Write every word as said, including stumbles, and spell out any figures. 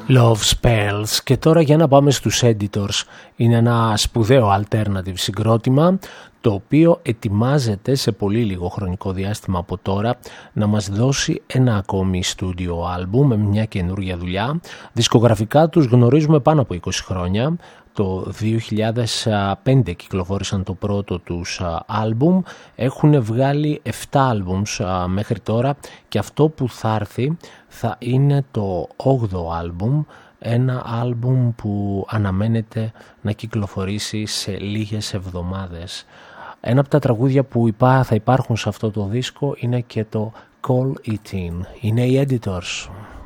Love Spells. Και τώρα για να πάμε στους Editors. Είναι ένα σπουδαίο alternative συγκρότημα, το οποίο ετοιμάζεται σε πολύ λίγο χρονικό διάστημα από τώρα να μας δώσει ένα ακόμη studio album με μια καινούργια δουλειά. Δισκογραφικά τους γνωρίζουμε πάνω από είκοσι χρόνια. Το δύο χιλιάδες πέντε κυκλοφόρησαν το πρώτο τους άλμπουμ. Έχουν βγάλει επτά άλμπουμς μέχρι τώρα και αυτό που θα έρθει θα είναι το όγδοο άλμπουμ. Ένα άλμπουμ που αναμένεται να κυκλοφορήσει σε λίγες εβδομάδες. Ένα από τα τραγούδια που θα υπάρχουν σε αυτό το δίσκο είναι και το Call It In. Είναι οι Editors.